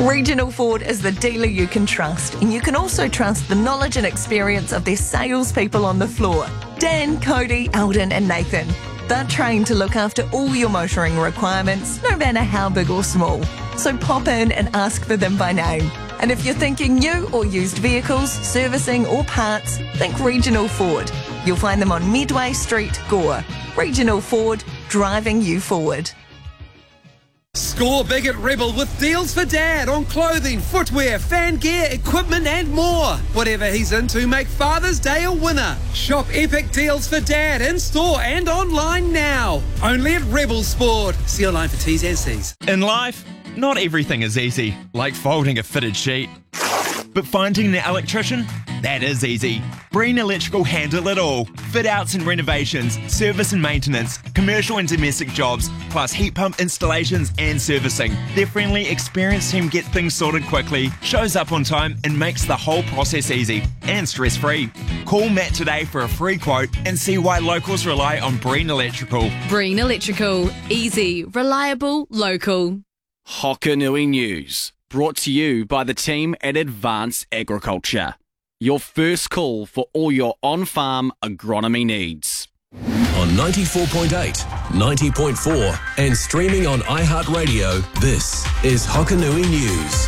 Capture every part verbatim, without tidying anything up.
Regional Ford is the dealer you can trust, and you can also trust the knowledge and experience of their salespeople on the floor. Dan, Cody, Alden and Nathan. They're trained to look after all your motoring requirements, no matter how big or small. So pop in and ask for them by name. And if you're thinking new or used vehicles, servicing or parts, think Regional Ford. You'll find them on Midway Street, Gore. Regional Ford, driving you forward. Score big at Rebel with deals for Dad on clothing, footwear, fan gear, equipment and more. Whatever he's into, make Father's Day a winner. Shop epic deals for Dad in store and online now. Only at Rebel Sport. See online for T's and C's. In life, not everything is easy, like folding a fitted sheet. But finding the electrician? That is easy. Breen Electrical handle it all. Fit outs and renovations, service and maintenance, commercial and domestic jobs, plus heat pump installations and servicing. Their friendly, experienced team gets things sorted quickly, shows up on time and makes the whole process easy and stress-free. Call Matt today for a free quote and see why locals rely on Breen Electrical. Breen Electrical. Easy, reliable, local. Hokanui News. Brought to you by the team at Advance Agriculture. Your first call for all your on-farm agronomy needs. On ninety-four point eight, ninety point four and streaming on iHeartRadio, this is Hokanui News.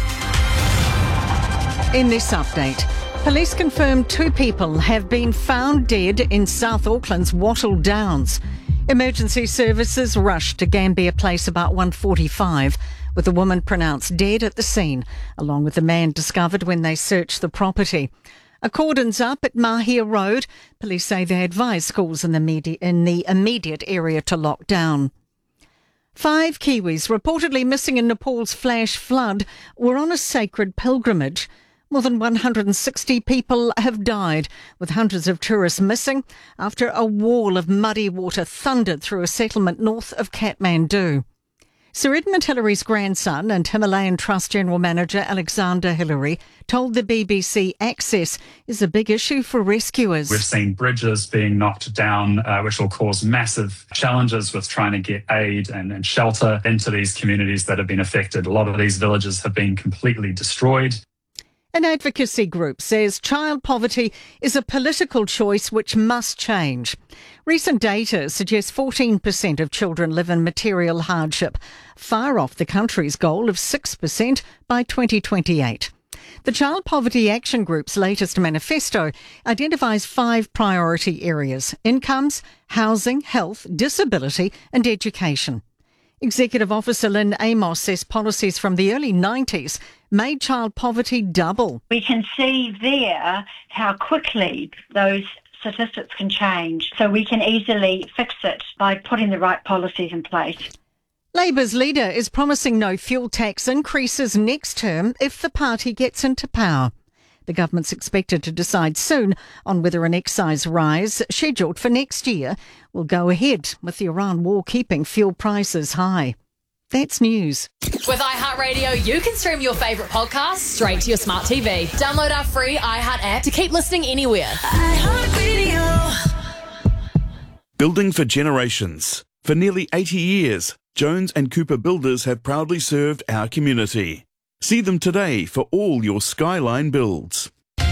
In this update, police confirm two people have been found dead in South Auckland's Wattle Downs. Emergency services rushed to Gambier Place about one forty-five, with the woman pronounced dead at the scene, along with the man discovered when they searched the property. A cordon's up at Mahia Road. Police say they advise schools in the, medi- in the immediate area to lock down. Five Kiwis reportedly missing in Nepal's flash flood were on a sacred pilgrimage. More than one hundred sixty people have died, with hundreds of tourists missing after a wall of muddy water thundered through a settlement north of Kathmandu. Sir Edmund Hillary's grandson and Himalayan Trust General Manager Alexander Hillary told the B B C access is a big issue for rescuers. We've seen bridges being knocked down, uh, which will cause massive challenges with trying to get aid and, and shelter into these communities that have been affected. A lot of these villages have been completely destroyed. An advocacy group says child poverty is a political choice which must change. Recent data suggests fourteen percent of children live in material hardship, far off the country's goal of six percent by twenty twenty-eight. The Child Poverty Action Group's latest manifesto identifies five priority areas: incomes, housing, health, disability and education. Executive Officer Lynn Amos says policies from the early nineties made child poverty double. We can see there how quickly those statistics can change, so we can easily fix it by putting the right policies in place. Labour's leader is promising no fuel tax increases next term if the party gets into power. The government's expected to decide soon on whether an excise rise, scheduled for next year, will go ahead, with the Iran war keeping fuel prices high. That's news. With iHeartRadio, you can stream your favourite podcasts straight to your smart T V. Download our free iHeart app to keep listening anywhere. iHeartRadio. Building for generations. For nearly eighty years, Jones and Cooper Builders have proudly served our community. See them today for all your Skyline builds.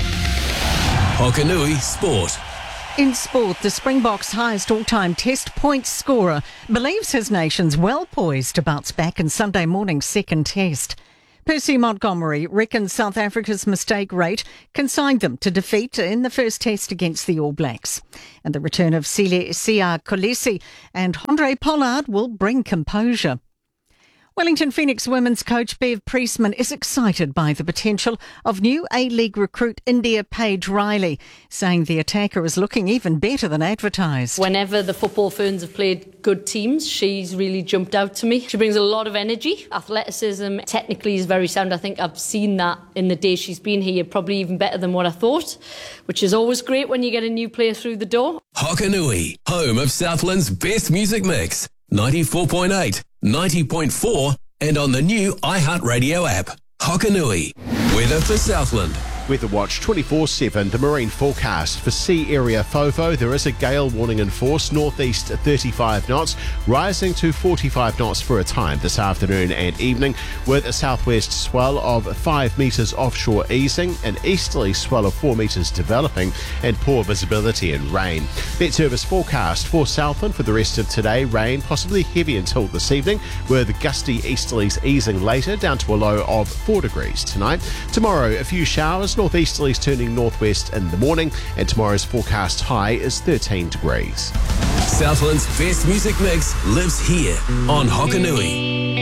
Hokanui Sport. In sport, the Springboks' highest all-time test points scorer believes his nation's well poised to bounce back in Sunday morning's second test. Percy Montgomery reckons South Africa's mistake rate consigned them to defeat in the first test against the All Blacks. And the return of Siya Kolisi and Andre Pollard will bring composure. Wellington Phoenix women's coach Bev Priestman is excited by the potential of new A-League recruit India Paige Riley, saying the attacker is looking even better than advertised. Whenever the football ferns have played good teams, she's really jumped out to me. She brings a lot of energy. Athleticism, technically is very sound. I think I've seen that in the days she's been here, probably even better than what I thought, which is always great when you get a new player through the door. Hokanui, home of Southland's best music mix. ninety-four point eight, ninety point four and on the new iHeartRadio app. Hokanui, weather for Southland. Weather Watch twenty-four seven, the marine forecast. For sea area FOFO, there is a gale warning in force, northeast thirty-five knots, rising to forty-five knots for a time this afternoon and evening, with a southwest swell of five metres offshore easing, an easterly swell of four metres developing, and poor visibility and rain. Met Service forecast for Southland for the rest of today, rain possibly heavy until this evening, with gusty easterlies easing later down to a low of four degrees tonight. Tomorrow, a few showers, northeasterlies turning northwest in the morning, and tomorrow's forecast high is thirteen degrees. Southland's best music mix lives here on Hokanui.